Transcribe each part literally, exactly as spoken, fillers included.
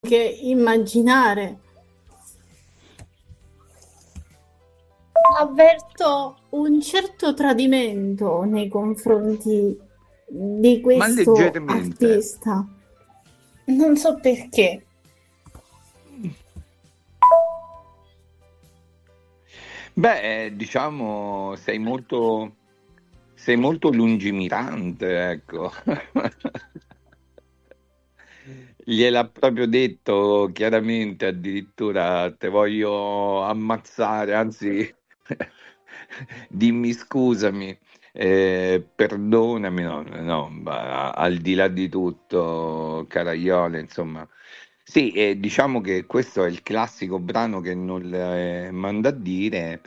Che immaginare. Avverto un certo tradimento nei confronti di Ma questo leggermente. artista. Non so perché. Beh, eh, diciamo, sei molto, sei molto lungimirante, ecco. Gliel'ha proprio detto chiaramente, addirittura te voglio ammazzare, anzi, dimmi scusami, eh, perdonami, no, no, ma al di là di tutto, Caraiole, insomma. Sì, eh, diciamo che questo è il classico brano che non le manda a dire.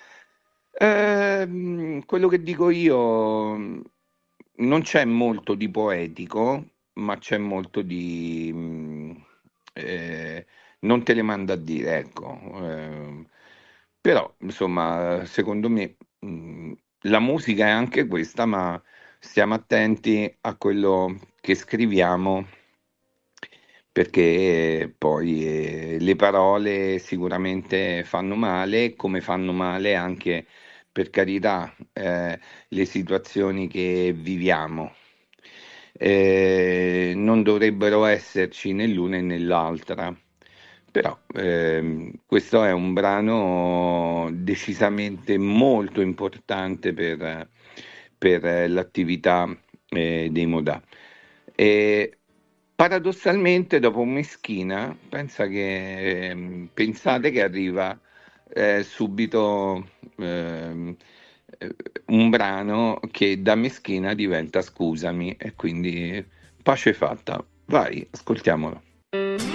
Ehm, quello che dico io, non c'è molto di poetico, ma c'è molto di... mh, eh, non te le manda a dire, ecco. Ehm, però, insomma, secondo me, mh, la musica è anche questa, ma stiamo attenti a quello che scriviamo, perché poi eh, le parole sicuramente fanno male, come fanno male anche, per carità, eh, le situazioni che viviamo. Eh, non dovrebbero esserci né l'una né nell'altra. Però ehm, questo è un brano decisamente molto importante per, per l'attività eh, dei Modà. E paradossalmente, dopo Meschina, pensa che, ehm, pensate che arriva eh, subito ehm, eh, un brano che da Meschina diventa Scusami, e quindi pace fatta. Vai, ascoltiamolo.